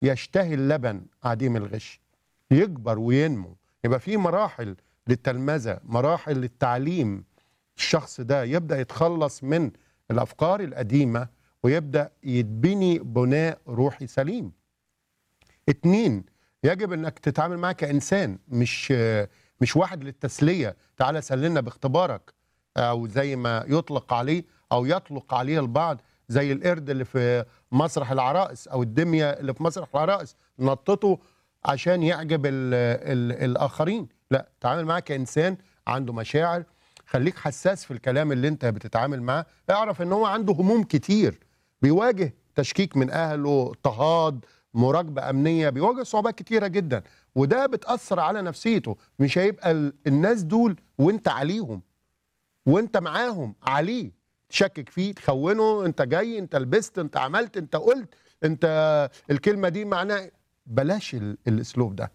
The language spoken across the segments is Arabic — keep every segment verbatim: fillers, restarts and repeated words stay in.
يشتهي اللبن عديم الغش، يكبر وينمو، يبقى في مراحل للتلمذة، مراحل للتعليم. الشخص ده يبدأ يتخلص من الأفكار القديمة ويبدأ يتبني بناء روحي سليم. اتنين، يجب انك تتعامل معاه كإنسان، مش مش واحد للتسلية، تعالى سلنا باختبارك، او زي ما يطلق عليه او يطلق عليه البعض زي القرد اللي في مسرح العرائس او الدمية اللي في مسرح العرائس، نطته عشان يعجب ال ال الآخرين. لا، تعامل معاه كإنسان عنده مشاعر، خليك حساس في الكلام اللي انت بتتعامل معاه، اعرف ان هو عنده هموم كتير، بيواجه تشكيك من اهله، اضطهاد، مراقبة أمنية، بيواجه صعوبات كتيرة جدا، وده بتأثر على نفسيته. مش هيبقى ال- الناس دول وانت عليهم وانت معاهم عليه، تشكك فيه، تخونه، انت جاي، انت لبست، انت عملت، انت قلت، انت الكلمة دي معناها. بلاش ال- الاسلوب ده.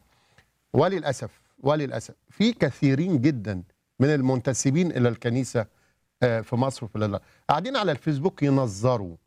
وللأسف وللأسف في كثيرين جدا من المنتسبين إلى الكنيسة آه، في مصر وفي الإله قاعدين على الفيسبوك ينظروا،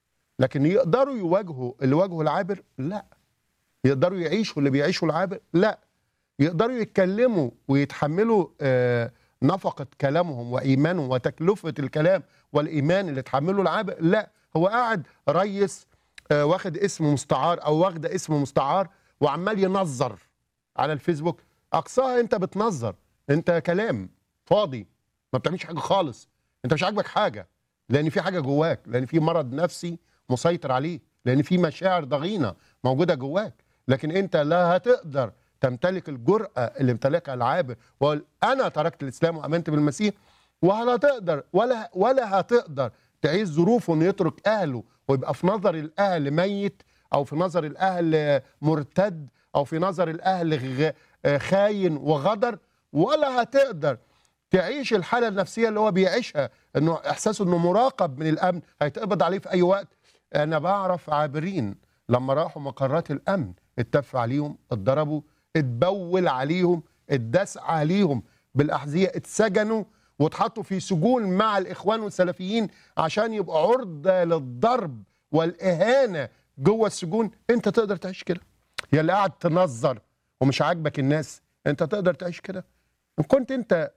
لكن يقدروا يواجهوا اللي واجهوا العابر؟ لا. يقدروا يعيشوا اللي بيعيشوا العابر؟ لا. يقدروا يتكلموا ويتحملوا آه، نفقة كلامهم وإيمانهم وتكلفة الكلام والإيمان اللي تحمله العابر؟ لا. هو قاعد ريس آه، واخد اسم مستعار أو واخدة اسم مستعار وعمال ينظر على الفيسبوك. أقصاها أنت بتنظر، أنت كلام فاضي، ما بتعملش حاجة خالص، أنت مش عاجبك حاجة، لأن في حاجة جواك، لأن في مرض نفسي مسيطر عليه، لأن في مشاعر ضغينة موجودة جواك. لكن أنت لا هتقدر تمتلك الجرأة اللي امتلكها العابر وقال أنا تركت الإسلام وآمنت بالمسيح، ولا تقدر ولا ولا هتقدر تعيش ظروفه إنه يترك أهله ويبقى في نظر الأهل ميت، أو في نظر الأهل مرتد، أو في نظر الأهل غ- خاين وغدر، ولا هتقدر تعيش الحالة النفسية اللي هو بيعيشها، إنه إحساسه إنه مراقب من الأمن، هيتقبض عليه في أي وقت. أنا بعرف عابرين لما راحوا مقرات الأمن اتف عليهم، اتضربوا، اتبول عليهم، اتداس عليهم بالأحذية، اتسجنوا واتحطوا في سجون مع الإخوان والسلفيين عشان يبقوا عرضة للضرب والإهانة جوه السجون. أنت تقدر تعيش كده؟ يا اللي قاعد تنظر ومش عاجبك الناس، أنت تقدر تعيش كده؟ إن كنت أنت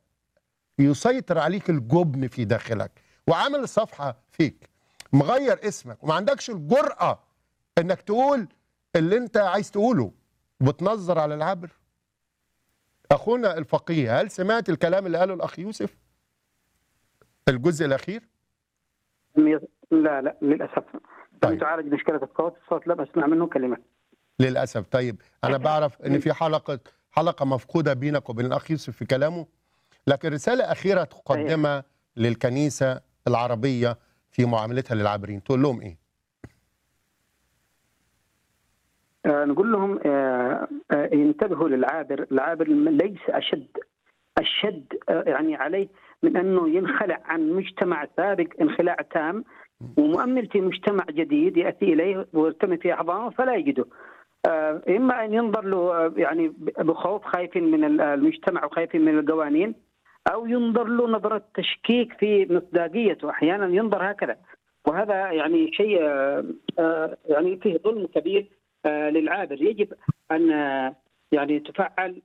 يسيطر عليك الجبن في داخلك وعامل صفحة فيك، مغير اسمك، وما عندكش الجرأة انك تقول اللي انت عايز تقوله، وبتنظر على العبر. اخونا الفقيه، هل سمعت الكلام اللي قاله الاخ يوسف الجزء الاخير؟ لا لا للاسف. لم طيب، تعالج مشكله الصوت، الصوت لم اسمع منه كلمه. للاسف. طيب، انا بعرف ان في حلقه حلقه مفقوده بينك وبين الاخ يوسف في كلامه، لكن رساله اخيره صحيح. تقدمها للكنيسه العربيه في معاملتها للعابرين، تقول لهم ايه؟ آه نقول لهم آه آه ينتبهوا للعابر. العابر ليس اشد الشد آه يعني عليه من انه ينخلع عن مجتمع سابق انخلاع تام، ومؤمل في مجتمع جديد ياتي اليه ويرتمي في احضانه فلا يجده. آه اما ان ينظر له آه يعني بخوف، خايف من المجتمع وخايف من القوانين، أو ينظر له نظرة تشكيك في مصداقيته. أحيانا ينظر هكذا، وهذا يعني شيء يعني فيه ظلم كبير للعابر. يجب أن يعني تفعل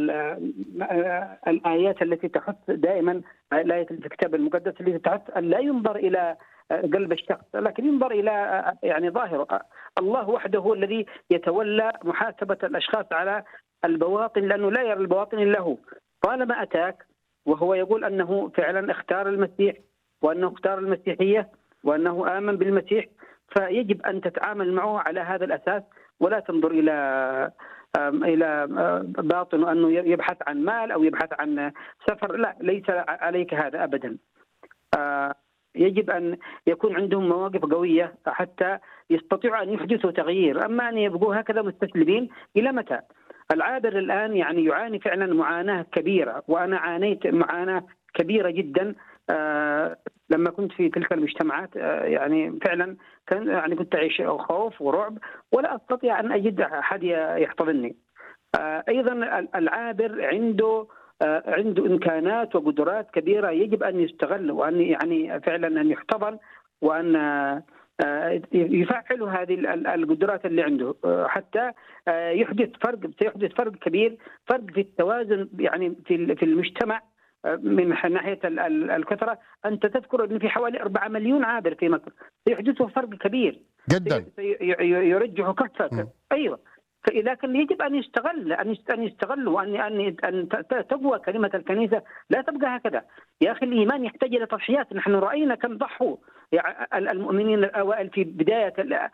الآيات التي تحث دائما، الآية في الكتاب المقدس التي تحث أن لا ينظر إلى قلب الشخص، لكن ينظر إلى يعني ظاهره. الله وحده هو الذي يتولى محاسبة الأشخاص على البواطن، لأنه لا يرى البواطن إلا هو. طالما أتاك وهو يقول أنه فعلا اختار المسيح، وأنه اختار المسيحية، وأنه آمن بالمسيح، فيجب أن تتعامل معه على هذا الأساس، ولا تنظر إلى إلى باطن أنه يبحث عن مال أو يبحث عن سفر. لا، ليس عليك هذا أبدا. يجب أن يكون عندهم مواقف قوية حتى يستطيعوا أن يحدثوا تغيير. أما أن يبقوا هكذا مستسلمين إلى متى؟ العابر الآن يعني يعاني فعلا معاناة كبيرة، وأنا عانيت معاناة كبيرة جدا آه لما كنت في تلك المجتمعات. آه يعني فعلا كان يعني كنت أعيش خوف ورعب، ولا أستطيع أن أجد أحد يحتضنني. آه أيضا العابر عنده آه عنده إمكانات وقدرات كبيرة، يجب أن يستغل، وأن يعني فعلا أن يحتضن، وأن يفعل هذه القدرات اللي عنده حتى يحدث فرق سيحدث فرق كبير، فرق في التوازن يعني في في المجتمع من ناحيه الكثره. انت تذكر ان في حوالي أربعة مليون عابر في مصر، سيحدث فرق كبير جدا، يرجح كفه. ايوه، لكن يجب ان يستغل ان يستغلوا ان ان ان تقوى كلمه الكنيسه، لا تبقى هكذا. يا اخي الايمان يحتاج الى تضحيات، نحن راينا كم ضحوا المؤمنين الاوائل في بدايه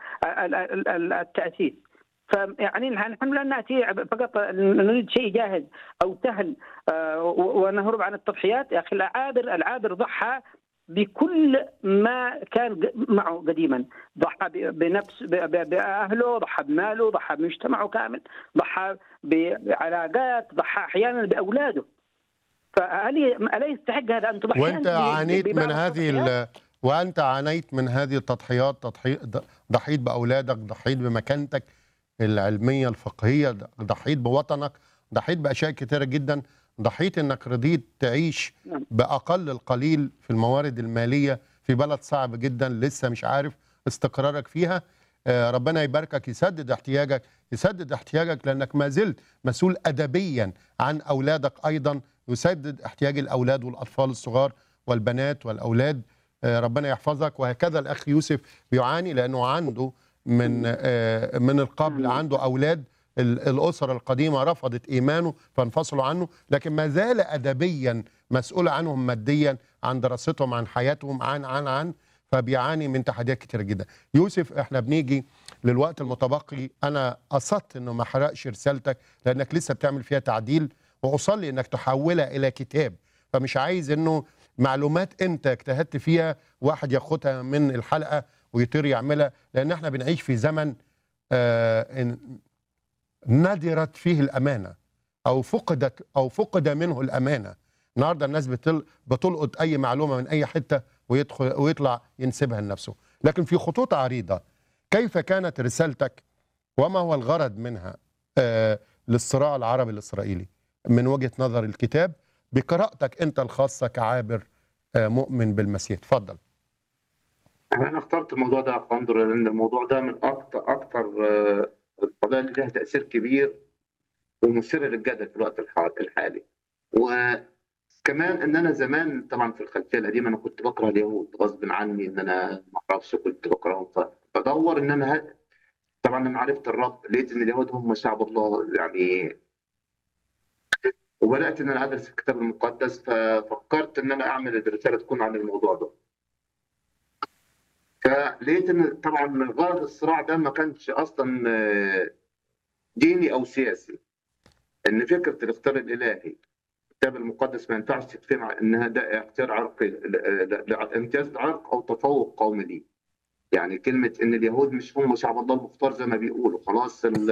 التاسيس. فيعني نحن لا ناتي فقط نريد شيء جاهز او سهل ونهرب عن التضحيات. يا اخي العابر العابر ضحى بكل ما كان معه قديما، ضحى بنفس بأهله، ضحى بماله، ضحى بمجتمعه كامل، ضحى بعلاقات، ضحى أحيانا بأولاده. فهل ألا يستحق هذا أن تضحي؟ وأنت عانيت من هذه ال... وأنت عانيت من هذه التضحيات، تضحي... ضحيت بأولادك، ضحيت بمكانتك العلمية الفقهية، ضحيت بوطنك، ضحيت بأشياء كثيرة جدا، ضحيت انك رضيت تعيش باقل القليل في الموارد الماليه في بلد صعب جدا لسه مش عارف استقرارك فيها. آه ربنا يباركك، يسدد احتياجك، يسدد احتياجك لانك ما زلت مسؤول ادبيا عن اولادك، ايضا يسدد احتياج الاولاد والاطفال الصغار والبنات والاولاد. آه ربنا يحفظك. وهكذا الاخ يوسف بيعاني لانه عنده من آه من القبل عنده اولاد، الأسرة القديمة رفضت إيمانه فانفصلوا عنه، لكن ما زال أدبيا مسؤول عنهم ماديا، عن دراستهم، عن حياتهم، عن عن عن فبيعاني من تحديات كتير جدا. يوسف، احنا بنيجي للوقت المتبقي، أنا قصدت إنه ما حرقش رسالتك لأنك لسه بتعمل فيها تعديل، وأصلي إنك تحولها إلى كتاب. فمش عايز إنه معلومات أنت اجتهدت فيها واحد ياخدها من الحلقة ويطير يعملها، لأن احنا بنعيش في زمن آه ندرت فيه الأمانة أو فقدت أو فقد منه الأمانة. النهارده الناس بتل بتلقط أي معلومة من أي حتة ويدخل ويطلع ينسبها لنفسه. لكن في خطوط عريضة، كيف كانت رسالتك وما هو الغرض منها آه للصراع العربي الإسرائيلي من وجهة نظر الكتاب بقراءتك أنت الخاصة كعابر آه مؤمن بالمسيح؟ تفضل. أنا اخترت الموضوع ده يا فندر لأن الموضوع ده من أكتر أكتر آه القضايا اللي لها تأثير كبير ومثيرة للجدل في الوقت الحالي. وكمان ان انا زمان طبعا في الخلفيه القديمه انا كنت بكره اليهود غصب عني، ان انا ما اعرفش كنت بكرههم، فبدور ان انا هد... طبعا لما عرفت الرب لقيت ان اليهود هم شعب الله يعني، وبدات ان انا ادرس الكتاب المقدس، ففكرت ان انا اعمل الرساله تكون عن الموضوع ده. فلقيت ان طبعا غرض الصراع ده ما كانش اصلا ديني او سياسي، ان فكره الاختيار الالهي الكتاب المقدس ما ينفعش تدفع انها ده اختيار عرقي، امتياز عرق او تفوق قومي ليه. يعني كلمه ان اليهود مش هم شعب الله المختار زي ما بيقولوا خلاص، ان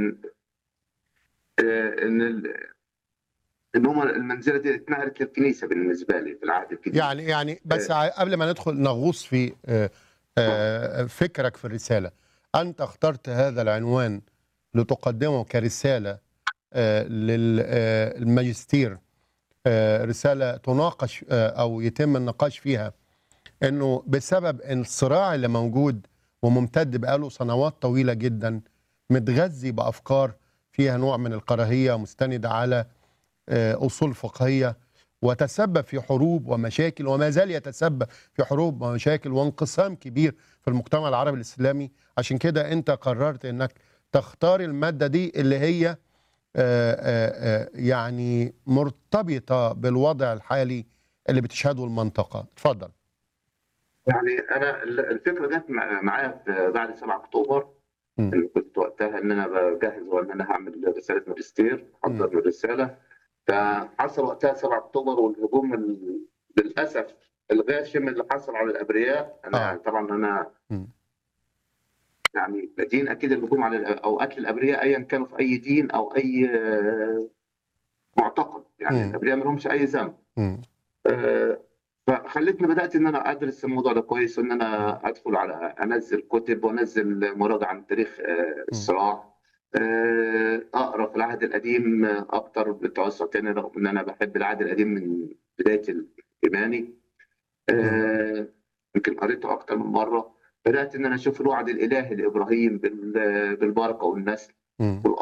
ان هم المنزله دي اتنقلت للكنيسه بالنسبه لي في العهد الجديد. يعني يعني بس آه قبل ما ندخل نغوص في آه آه فكرك في الرساله، انت اخترت هذا العنوان لتقدمه كرساله آه للماجستير، آه رساله تناقش آه او يتم النقاش فيها، انه بسبب الصراع اللي موجود وممتد بقاله سنوات طويله جدا، متغذي بافكار فيها نوع من الكراهيه مستنده على أصول فقهية، وتسبب في حروب ومشاكل وما زال يتسبب في حروب ومشاكل وانقسام كبير في المجتمع العربي الإسلامي. عشان كده أنت قررت أنك تختار المادة دي اللي هي آآ آآ يعني مرتبطة بالوضع الحالي اللي بتشهده المنطقة. اتفضل. يعني أنا الفكرة جت معايا بعد سبعة أكتوبر، إن كنت وقتها إن أنا بجهز وإن أنا هعمل رسالة ماجستير، أحضر الرسالة. فحصل وقتها سبعة أكتوبر والهجوم ال... للأسف الغاشم اللي حصل على الأبرياء. أنا آه. طبعا أنا م. يعني دين أكيد الهجوم على أو قتل الأبرياء أيا كانوا في أي دين أو أي معتقد، يعني م. الأبرياء ما لهمش أي ذنب. آه فخلتني بدأت إن أنا أدرس الموضوع ده كويس، وإن أنا أدخل على أنزل كتب وأنزل مراجعة عن تاريخ آه الصراع، اقرا في العهد القديم اكتر بتوسع تاني، رغم ان انا بحب العهد القديم من بدايه ايماني. يمكن قريته اكتر من مره. بدات ان انا اشوف الوعد الالهي لابراهيم بال- بالبركه والنسل مم. والارض